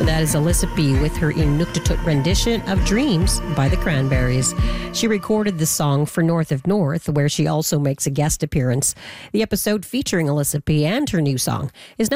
That is Alyssa B. with her Inuktitut rendition of Dreams by the Cranberries. She recorded the song for North of North, where she also makes a guest appearance. The episode featuring Alyssa B. and her new song is now